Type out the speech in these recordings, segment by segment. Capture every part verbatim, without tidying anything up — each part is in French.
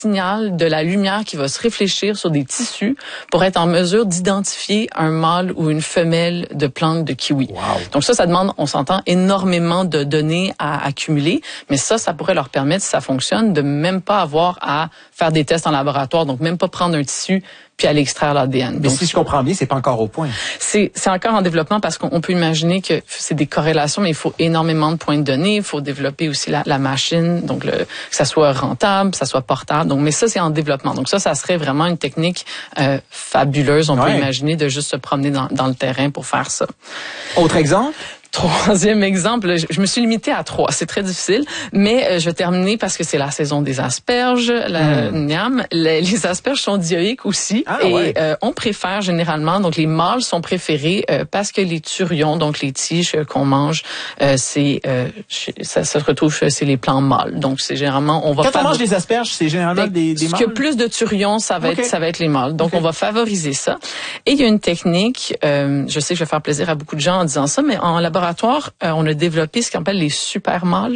signal de la lumière qui va se réfléchir sur des tissus pour être en mesure d'identifier un mâle ou une femelle de plante de kiwi. Wow. Donc ça, ça demande, on s'entend, énormément de données à accumuler, mais ça, ça pourrait leur permettre, si ça fonctionne, de même pas avoir à faire des tests en laboratoire, donc même pas prendre un tissu puis aller extraire l'A D N. Mais donc, si je comprends bien, c'est pas encore au point. C'est, c'est encore en développement parce qu'on peut imaginer que c'est des corrélations, mais il faut énormément de points de données. Il faut développer aussi la, la machine, donc le, que ça soit rentable, que ça soit portable. Donc, mais ça, c'est en développement. Donc ça, ça serait vraiment une technique euh, fabuleuse. On ouais. peut imaginer de juste se promener dans, dans le terrain pour faire ça. Autre exemple? Troisième exemple, je, je me suis limitée à trois. C'est très difficile, mais euh, je vais terminer parce que c'est la saison des asperges. La mm. niam, les, les asperges sont dioïques aussi ah, et ouais. euh, on préfère généralement, donc les mâles sont préférés euh, parce que les turions, donc les tiges euh, qu'on mange, euh, c'est euh, ça, ça se retrouve c'est les plants mâles. Donc c'est généralement on va. Quand favor- on mange des asperges, c'est généralement ben, des, des mâles. Ce que plus de turions, ça va okay. être ça va être les mâles. Donc okay. on va favoriser ça. Et il y a une technique. Euh, je sais que je vais faire plaisir à beaucoup de gens en disant ça, mais en laboratoire, euh, on a développé ce qu'on appelle les super mâles.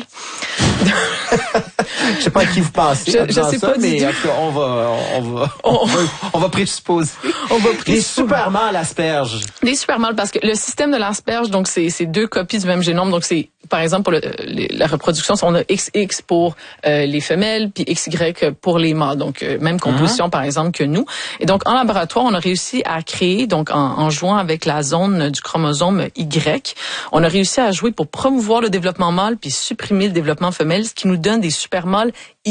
Je sais pas à qui vous pensez. Je, je sais ça, pas mais on va, on va, on, on va, on va présupposer. On va présupposer. Les super mâles asperges. Les super mâles parce que le système de l'asperge, donc c'est, c'est deux copies du même génome. Donc c'est, par exemple, pour le, les, la reproduction, on a X X pour euh, les femelles, puis X Y pour les mâles. Donc euh, même composition, mm-hmm. par exemple, que nous. Et donc en laboratoire, on a réussi à créer, donc en, en jouant avec la zone du chromosome Y, on a réussi à jouer pour promouvoir le développement mâle puis supprimer le développement femelle, ce qui nous donne des super mâles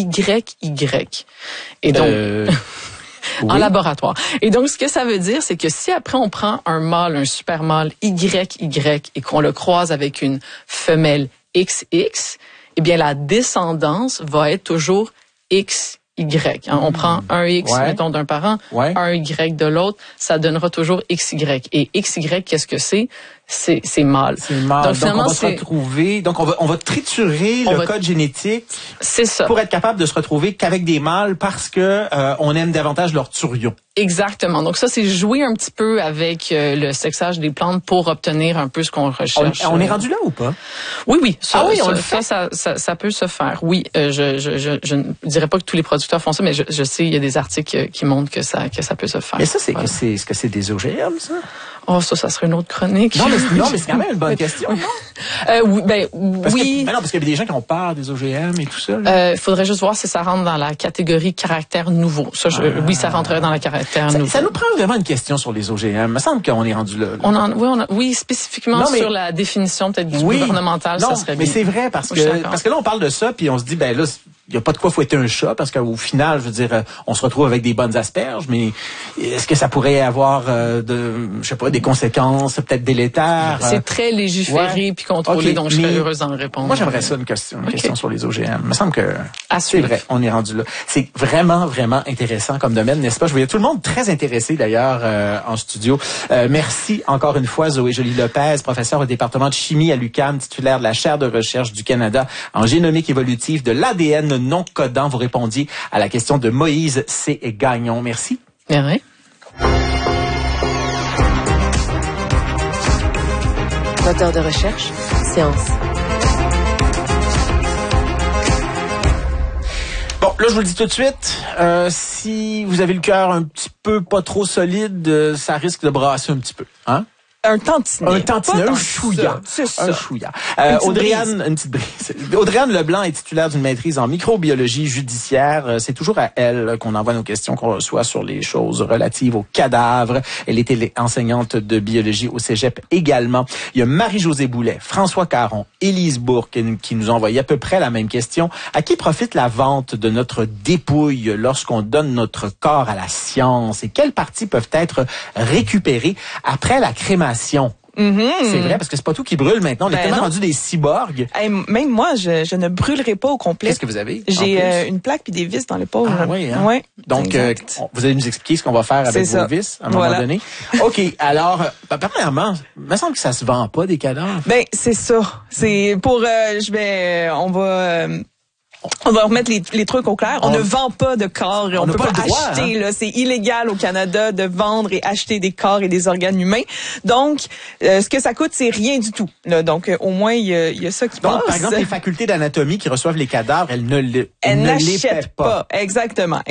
Y Y. Et donc euh... en oui. laboratoire. Et donc, ce que ça veut dire, c'est que si après on prend un mâle, un super mâle Y Y et qu'on le croise avec une femelle X X, eh bien, la descendance va être toujours X Y. Hein. On prend un X, ouais. mettons, d'un parent, ouais. un Y de l'autre, ça donnera toujours X Y. Et X Y, qu'est-ce que c'est? C'est, c'est mâle. C'est mâle. Donc, finalement, donc on va c'est... se retrouver, donc on va, on va triturer on le va... code génétique. C'est ça. Pour être capable de se retrouver qu'avec des mâles parce que euh, on aime davantage leur turion. Exactement. Donc ça, c'est jouer un petit peu avec euh, le sexage des plantes pour obtenir un peu ce qu'on recherche. On, on est rendu là ou pas? Oui, oui. Ça, ah oui, on ça, le fait. Ça, ça, ça, ça peut se faire. Oui, euh, je, je, je, je ne dirais pas que tous les producteurs font ça, mais je, je sais, il y a des articles qui montrent que ça, que ça peut se faire. Mais ça, c'est voilà. que c'est, est-ce que c'est des O G M, ça? Oh, ça, ça serait une autre chronique. Non, mais, non, mais c'est quand même une bonne question. euh, oui, ben, parce oui. Que, ben non, parce qu'il y a des gens qui ont peur des O G M et tout ça. Il euh, faudrait juste voir si ça rentre dans la catégorie caractère nouveau. Ça, je, ah. Oui, ça rentrerait dans la caractère ça, nouveau. Ça nous prend vraiment une question sur les O G M. Il me semble qu'on est rendu là. là. On en, oui, on a, oui, spécifiquement non, mais, sur la définition peut-être du oui, gouvernemental, non, ça serait mais bien. c'est vrai parce que parce que là on parle de ça puis on se dit ben là il y a pas de quoi fouetter un chat parce qu'au final, je veux dire, on se retrouve avec des bonnes asperges, mais est-ce que ça pourrait avoir euh, de, je sais pas, des conséquences peut-être délétères? C'est très légiféré ouais. puis contrôlé, okay. donc je serais mais heureuse d'en répondre. Moi, j'aimerais ça une question, une okay. question sur les O G M. Il me semble que à c'est suivre. vrai, on est rendu là. C'est vraiment, vraiment intéressant comme domaine, n'est-ce pas? Je voyais tout le monde très intéressé d'ailleurs euh, en studio. Euh, merci encore une fois, Zoé Joly-Lopez, professeure au département de chimie à l'U Q A M, titulaire de la chaire de recherche du Canada en génomique évolutive de l'A D N non codant. Vous répondiez à la question de Moïse C. Gagnon. Merci. Merci. Moteur de recherche, science. Bon, là, je vous le dis tout de suite, euh, si vous avez le cœur un petit peu pas trop solide, euh, ça risque de brasser un petit peu, hein? Un tantinet. Un tantinet, un chouïa. C'est ça. Un chouïa. Euh, Audrey-Anne, une petite brise. Audrey-Anne Leblanc est titulaire d'une maîtrise en microbiologie judiciaire. C'est toujours à elle qu'on envoie nos questions qu'on reçoit sur les choses relatives aux cadavres. Elle était enseignante de biologie au Cégep également. Il y a Marie-Josée Boulet, François Caron, Élise Bourque qui nous ont envoyé à peu près la même question. À qui profite la vente de notre dépouille lorsqu'on donne notre corps à la science? Et quelles parties peuvent être récupérées après la crémation? Mm-hmm. C'est vrai, parce que c'est pas tout qui brûle maintenant. On ben est tellement rendu des cyborgs. Hey, même moi, je, je ne brûlerai pas au complet. Qu'est-ce que vous avez? J'ai euh, une plaque puis des vis dans l'épaule. Ah oui, hein? Ouais, donc, euh, vous allez nous expliquer ce qu'on va faire avec vos vis à un voilà. moment donné. OK, alors, ben, premièrement, il me semble que ça se vend pas, des cadavres. Ben, c'est ça. C'est pour... Euh, je vais... On va... Euh, On va remettre les, les trucs au clair. On, on ne vend pas de corps et on, on peut pas, pas droit, acheter. Hein? Là, c'est illégal au Canada de vendre et acheter des corps et des organes humains. Donc, euh, ce que ça coûte, c'est rien du tout. Là, donc, euh, au moins, il y a, y a ça qui donc, passe. Par exemple, les facultés d'anatomie qui reçoivent les cadavres, elles ne, le, elles ne n'achètent les paient pas. pas. Exactement.